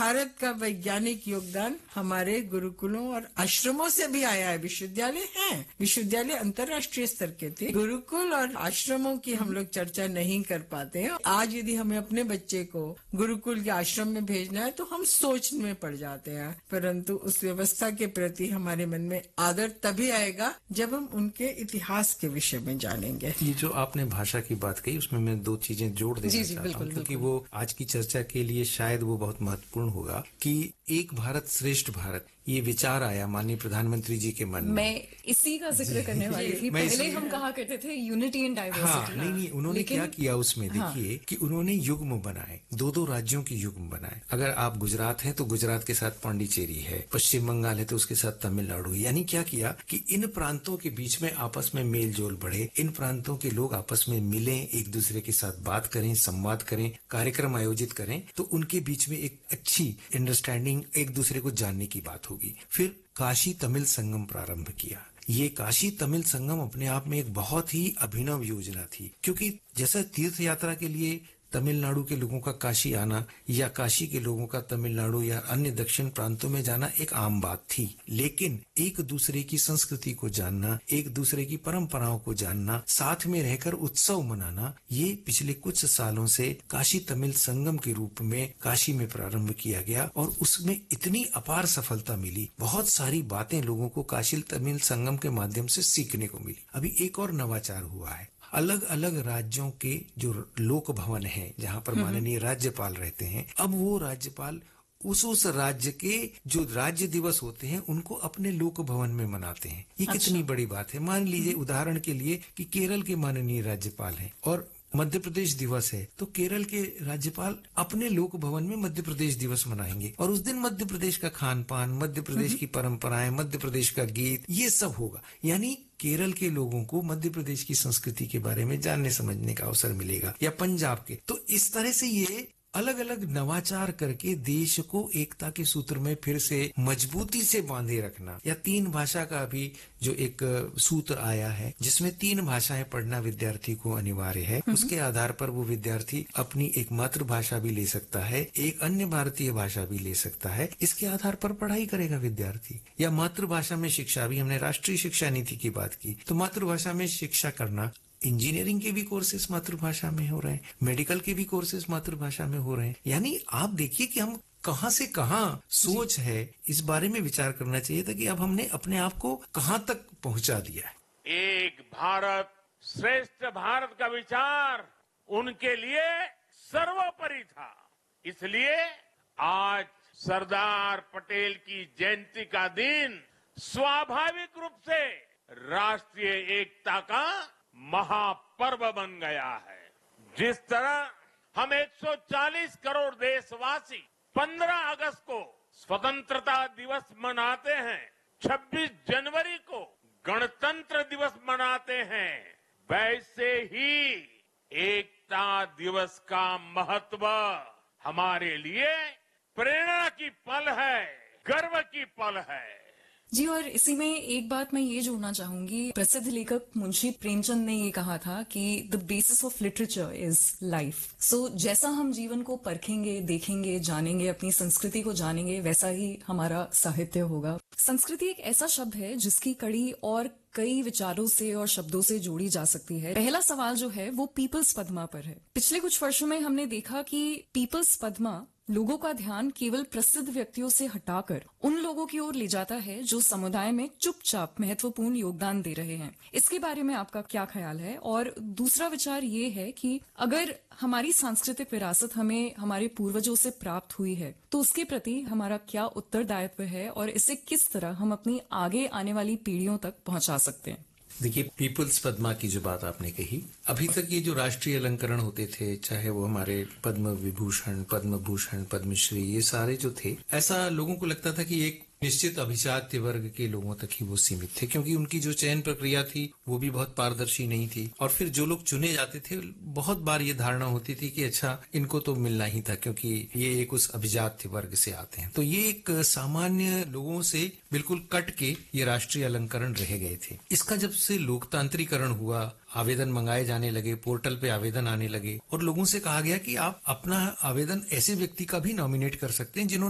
भारत का वैज्ञानिक योगदान हमारे गुरुकुलों और आश्रमों से भी आया है। विश्वविद्यालय हैं, विश्वविद्यालय अंतर्राष्ट्रीय स्तर के थे, गुरुकुल और आश्रमों की हम लोग चर्चा नहीं कर पाते हैं। आज यदि हमें अपने बच्चे को गुरुकुल के आश्रम में भेजना है तो हम सोच में पड़ जाते हैं, परंतु उस व्यवस्था के प्रति हमारे मन में आदर तभी आएगा जब हम उनके इतिहास के विषय में जानेंगे। ये जो आपने भाषा की बात कही उसमें मैं दो चीजें जोड़ देना चाहता हूँ, क्योंकि वो आज की चर्चा के लिए शायद वो बहुत महत्वपूर्ण होगा कि एक भारत श्रेष्ठ भारत, ये विचार आया माननीय प्रधानमंत्री जी के मन में। मैं इसी का जिक्र करने वाली थी। पहले हम कहा करते थे यूनिटी इन डाइवर्सिटी। नहीं, उन्होंने क्या किया उसमें, देखिए कि उन्होंने युग्म बनाए, दो राज्यों की युग्म बनाए। अगर आप गुजरात हैं तो गुजरात के साथ पांडिचेरी है, पश्चिम बंगाल है तो उसके साथ तमिलनाडु है। यानी क्या किया कि इन प्रांतों के बीच में आपस में मेल जोल बढ़े, इन प्रांतों के लोग आपस में मिलें, एक दूसरे के साथ बात करें, संवाद करें, कार्यक्रम आयोजित करें, तो उनके बीच में एक अच्छी अंडरस्टैंडिंग, एक दूसरे को जानने की बात होगी। फिर काशी तमिल संगम प्रारंभ किया। ये काशी तमिल संगम अपने आप में एक बहुत ही अभिनव योजना थी, क्योंकि जैसा तीर्थ यात्रा के लिए तमिलनाडु के लोगों का काशी आना या काशी के लोगों का तमिलनाडु या अन्य दक्षिण प्रांतों में जाना एक आम बात थी, लेकिन एक दूसरे की संस्कृति को जानना, एक दूसरे की परंपराओं को जानना, साथ में रहकर उत्सव मनाना, ये पिछले कुछ सालों से काशी तमिल संगम के रूप में काशी में प्रारंभ किया गया और उसमें इतनी अपार सफलता मिली। बहुत सारी बातें लोगों को काशी तमिल संगम के माध्यम से सीखने को मिली। अभी एक और नवाचार हुआ है, अलग अलग राज्यों के जो लोक भवन हैं, जहाँ पर माननीय राज्यपाल रहते हैं, अब वो राज्यपाल उस राज्य के जो राज्य दिवस होते हैं उनको अपने लोक भवन में मनाते हैं। ये कितनी बड़ी बात है। मान लीजिए उदाहरण के लिए कि केरल के माननीय राज्यपाल हैं और मध्य प्रदेश दिवस है, तो केरल के राज्यपाल अपने लोक भवन में मध्य प्रदेश दिवस मनाएंगे और उस दिन मध्य प्रदेश का खान पान, मध्य प्रदेश की परंपराएं, मध्य प्रदेश का गीत, ये सब होगा। यानी केरल के लोगों को मध्य प्रदेश की संस्कृति के बारे में जानने समझने का अवसर मिलेगा, या पंजाब के। तो इस तरह से ये अलग अलग नवाचार करके देश को एकता के सूत्र में फिर से मजबूती से बांधे रखना, या तीन भाषा का भी जो एक सूत्र आया है जिसमें तीन भाषाएं पढ़ना विद्यार्थी को अनिवार्य है, उसके आधार पर वो विद्यार्थी अपनी एक मातृभाषा भी ले सकता है, एक अन्य भारतीय भाषा भी ले सकता है। इसके आधार पर पढ़ाई करेगा विद्यार्थी। या मातृभाषा में शिक्षा भी, हमने राष्ट्रीय शिक्षा नीति की बात की, तो मातृभाषा में शिक्षा करना, इंजीनियरिंग के भी कोर्सेज मातृभाषा में हो रहे हैं, मेडिकल के भी कोर्सेज मातृभाषा में हो रहे हैं। यानी आप देखिए कि हम कहां से कहां सोच है, इस बारे में विचार करना चाहिए था कि अब हमने अपने आप को कहां तक पहुंचा दिया है। एक भारत श्रेष्ठ भारत का विचार उनके लिए सर्वोपरि था। इसलिए आज सरदार पटेल की जयंती का दिन स्वाभाविक रूप से राष्ट्रीय एकता का महापर्व बन गया है। जिस तरह हम 140 करोड़ देशवासी 15 अगस्त को स्वतंत्रता दिवस मनाते हैं, 26 जनवरी को गणतंत्र दिवस मनाते हैं, वैसे ही एकता दिवस का महत्व हमारे लिए प्रेरणा की पल है, गर्व की पल है। जी, और इसी में एक बात मैं ये जोड़ना चाहूंगी। प्रसिद्ध लेखक मुंशी प्रेमचंद ने ये कहा था कि the basis of literature is life. सो जैसा हम जीवन को परखेंगे, देखेंगे, जानेंगे, अपनी संस्कृति को जानेंगे, वैसा ही हमारा साहित्य होगा। संस्कृति एक ऐसा शब्द है जिसकी कड़ी और कई विचारों से और शब्दों से जोड़ी जा सकती है। पहला सवाल जो है वो पीपल्स पद्मा पर है। पिछले कुछ वर्षों में हमने देखा कि पीपल्स पद्मा लोगों का ध्यान केवल प्रसिद्ध व्यक्तियों से हटाकर उन लोगों की ओर ले जाता है जो समुदाय में चुपचाप महत्वपूर्ण योगदान दे रहे हैं। इसके बारे में आपका क्या ख्याल है? और दूसरा विचार ये है कि अगर हमारी सांस्कृतिक विरासत हमें हमारे पूर्वजों से प्राप्त हुई है तो उसके प्रति हमारा क्या उत्तरदायित्व है और इसे किस तरह हम अपनी आगे आने वाली पीढ़ियों तक पहुंचा सकते हैं? देखिए, पीपल्स पद्मा की जो बात आपने कही, अभी तक ये जो राष्ट्रीय अलंकरण होते थे, चाहे वो हमारे पद्म विभूषण, पद्म भूषण, पद्मश्री, ये सारे जो थे, ऐसा लोगों को लगता था कि एक निश्चित अभिजात्य वर्ग के लोगों तक ही वो सीमित थे, क्योंकि उनकी जो चयन प्रक्रिया थी वो भी बहुत पारदर्शी नहीं थी। और फिर जो लोग चुने जाते थे, बहुत बार ये धारणा होती थी कि अच्छा इनको तो मिलना ही था क्योंकि ये एक उस अभिजात्य वर्ग से आते हैं। तो ये एक सामान्य लोगों से बिल्कुल कट के ये राष्ट्रीय अलंकरण रह गए थे। इसका जब से लोकतांत्रिकरण हुआ, आवेदन मंगाए जाने लगे, पोर्टल पे आवेदन आने लगे और लोगों से कहा गया कि आप अपना आवेदन ऐसे व्यक्ति का भी नॉमिनेट कर सकते हैं जिन्होंने